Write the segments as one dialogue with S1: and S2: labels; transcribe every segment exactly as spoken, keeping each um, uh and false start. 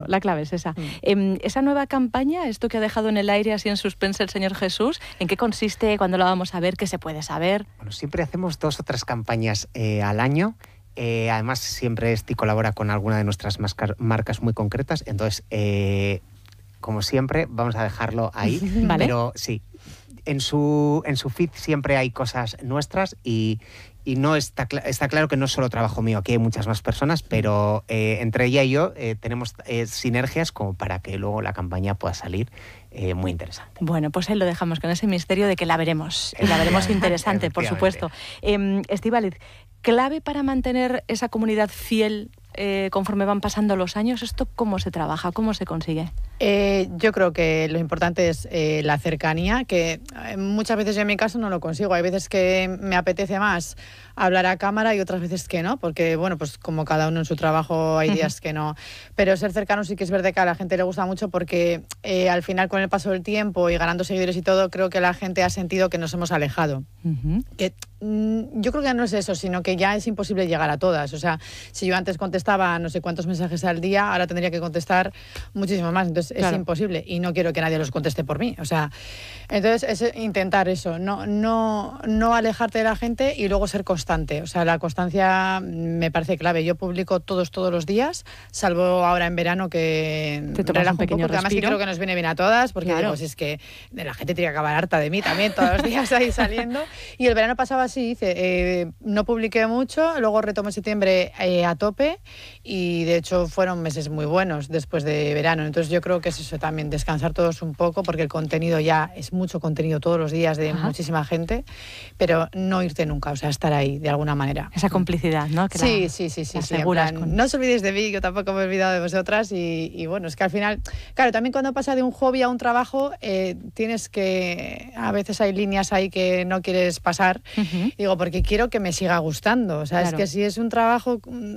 S1: La clave es esa.
S2: Mm.
S1: Eh, esa nueva campaña, esto que ha dejado en el aire así en suspense el señor Jesús, ¿en qué consiste? ¿Cuándo la vamos a ver? ¿Qué se puede saber?
S3: Bueno, siempre hacemos dos o tres campañas eh, al año. Eh, además, siempre Esti colabora con alguna de nuestras mascar- marcas muy concretas. Entonces, eh, como siempre, vamos a dejarlo ahí.
S1: Vale.
S3: Pero sí, en su, en su feed siempre hay cosas nuestras y... Y no está, cl- está claro que no es solo trabajo mío, aquí hay muchas más personas, pero eh, entre ella y yo eh, tenemos eh, sinergias como para que luego la campaña pueda salir eh, muy interesante.
S1: Bueno, pues ahí lo dejamos con ese misterio de que la veremos. Y la veremos interesante, por supuesto. Eh, Estíbaliz, ¿clave para mantener esa comunidad fiel eh, conforme van pasando los años? ¿Esto cómo se trabaja? ¿Cómo se consigue?
S2: Eh, yo creo que lo importante es eh, la cercanía, que eh, muchas veces yo en mi caso no lo consigo. Hay veces que me apetece más hablar a cámara y otras veces que no, porque bueno, pues como cada uno en su trabajo hay días uh-huh. que no. Pero ser cercano sí que es verdad que a la gente le gusta mucho porque eh, al final con el paso del tiempo y ganando seguidores y todo, creo que la gente ha sentido que nos hemos alejado. Uh-huh. Que mmm, yo creo que no es eso, sino que ya es imposible llegar a todas. O sea, si yo antes contestaba no sé cuántos mensajes al día, ahora tendría que contestar muchísimo más. Entonces claro. Es imposible y no quiero que nadie los conteste por mí. O sea, entonces es intentar eso, no, no, no alejarte de la gente y luego ser constante. O sea, la constancia me parece clave. Yo publico todos, todos los días, salvo ahora en verano que
S1: te tomas un pequeño
S2: un poco, además que creo que nos viene bien a todas, porque claro. digo, si es que la gente tiene que acabar harta de mí también, todos los días ahí saliendo. Y el verano pasado así hice, eh, no publiqué mucho, luego retomé en septiembre eh, a tope y de hecho fueron meses muy buenos después de verano. Entonces yo creo que es eso también, descansar todos un poco, porque el contenido ya es mucho contenido todos los días de Ajá. muchísima gente, pero no irte nunca, o sea, estar ahí de alguna manera.
S1: Esa complicidad, ¿no? Que
S2: sí,
S1: la,
S2: sí, sí, sí, sí.
S1: Plan,
S2: con... No os olvidéis de mí, yo tampoco me he olvidado de vosotras y, y bueno, es que al final, claro, también cuando pasa de un hobby a un trabajo, eh, tienes que, a veces hay líneas ahí que no quieres pasar, uh-huh. digo, porque quiero que me siga gustando, o sea, claro. es que si es un trabajo,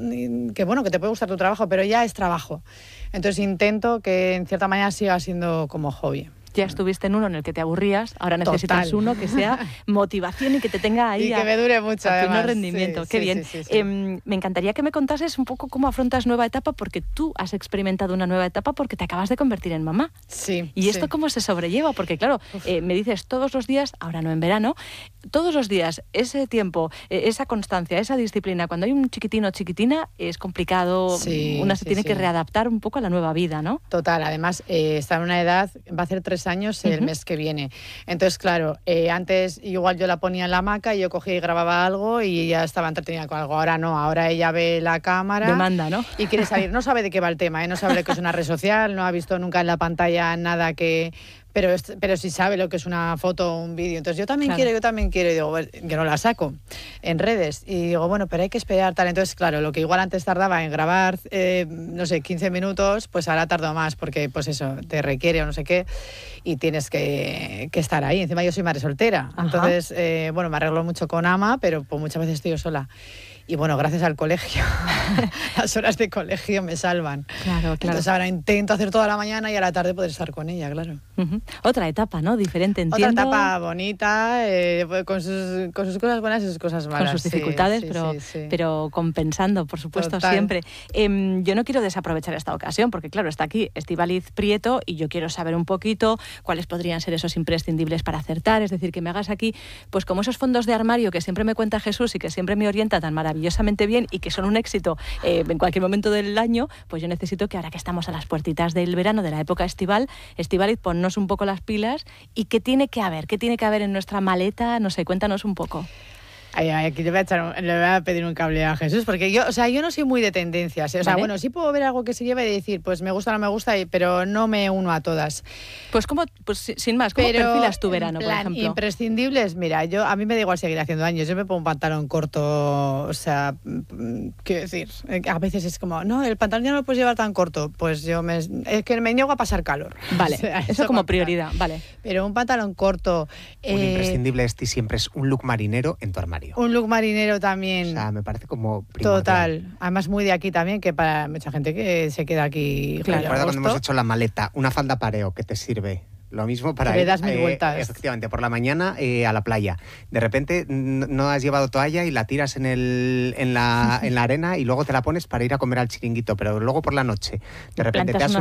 S2: que bueno, que te puede gustar tu trabajo, pero ya es trabajo. Entonces intento que en cierta manera siga siendo como hobby.
S1: Ya estuviste en uno en el que te aburrías, ahora necesitas Total. uno que sea motivación y que te tenga ahí
S2: y que
S1: a,
S2: me dure mucho,
S1: a
S2: además.
S1: rendimiento.
S2: Sí,
S1: Qué
S2: sí,
S1: bien.
S2: Sí, sí, sí.
S1: Eh, me encantaría que me contases un poco cómo afrontas nueva etapa, porque tú has experimentado una nueva etapa porque te acabas de convertir en mamá.
S2: Sí.
S1: ¿Y
S2: sí.
S1: esto cómo se sobrelleva? Porque claro, eh, me dices todos los días, ahora no en verano, todos los días, ese tiempo, eh, esa constancia, esa disciplina, cuando hay un chiquitino o chiquitina, es complicado,
S2: sí,
S1: una se
S2: sí,
S1: tiene
S2: sí.
S1: que readaptar un poco a la nueva vida, ¿no?
S2: Total, además eh, está en una edad, va a hacer tres años el uh-huh. mes que viene. Entonces, claro, eh, antes igual yo la ponía en la hamaca y yo cogía y grababa algo y ya estaba entretenida con algo. Ahora no, ahora ella ve la cámara.
S1: Demanda, ¿no?
S2: Y quiere salir. No sabe de qué va el tema, ¿eh? No sabe lo que es una red social, no ha visto nunca en la pantalla nada que... Pero, pero sí sabe lo que es una foto o un vídeo. Entonces yo también claro. quiero, yo también quiero. Y digo, bueno, yo no la saco en redes. Y digo, bueno, pero hay que esperar tal. Entonces, claro, lo que igual antes tardaba en grabar, eh, no sé, quince minutos, pues ahora tardo más porque, pues eso, te requiere o no sé qué. Y tienes que, que estar ahí. Encima yo soy madre soltera. Ajá. Entonces, eh, bueno, me arreglo mucho con Ama, pero pues muchas veces estoy yo sola. Y bueno, gracias al colegio, las horas de colegio me salvan.
S1: Claro, claro.
S2: Entonces ahora intento hacer toda la mañana y a la tarde poder estar con ella, claro.
S1: Uh-huh. Otra etapa, ¿no? Diferente, entiendo.
S2: Otra etapa bonita, eh, con, sus, con sus cosas buenas y sus cosas malas.
S1: Con sus dificultades,
S2: sí,
S1: pero,
S2: sí, sí, sí.
S1: pero compensando, por supuesto,
S2: Total.
S1: siempre. Eh, yo no quiero desaprovechar esta ocasión, porque claro, está aquí Estíbaliz Prieto y yo quiero saber un poquito cuáles podrían ser esos imprescindibles para acertar, es decir, que me hagas aquí, pues como esos fondos de armario que siempre me cuenta Jesús y que siempre me orienta tan maravillosamente bien y que son un éxito eh, en cualquier momento del año, pues yo necesito que ahora que estamos a las puertitas del verano, de la época estival, Estíbaliz, ponnos un poco las pilas y qué tiene que haber, qué tiene que haber en nuestra maleta, no sé, cuéntanos un poco.
S2: Ay, ay, aquí le voy, a echar un, le voy a pedir un cable a Jesús, porque yo, o sea, yo no soy muy de tendencias, ¿eh? O sea,
S1: ¿Vale?
S2: Bueno, sí puedo ver algo que se lleve y decir, pues me gusta o no me gusta, pero no me uno a todas.
S1: Pues como, pues sin más, ¿cómo
S2: pero,
S1: perfilas tu verano,
S2: en plan,
S1: por ejemplo?
S2: Imprescindibles, mira, yo a mí me da igual seguir haciendo años, yo me pongo un pantalón corto, o sea, quiero decir, a veces es como, no, el pantalón ya no lo puedes llevar tan corto, pues yo me, es que me niego a pasar calor.
S1: Vale,
S2: o sea,
S1: eso,
S2: eso
S1: como prioridad, vale.
S2: Pero un pantalón corto...
S3: Un
S2: eh,
S3: imprescindible este siempre es un look marinero en tu armario.
S2: Un look marinero también.
S3: O sea, me parece como primordial.
S2: Total. Además, muy de aquí también, que para mucha gente que se queda aquí.
S3: Claro, recuerda cuando hemos hecho la maleta, una falda pareo que te sirve. Lo mismo para
S2: que le
S3: ir,
S2: das mil
S3: eh,
S2: vueltas.
S3: Efectivamente, por la mañana eh, a la playa. De repente n- no has llevado toalla y la tiras en, el, en, la, en la arena y luego te la pones para ir a comer al chiringuito, pero luego por la noche de repente
S1: Plantas
S3: te has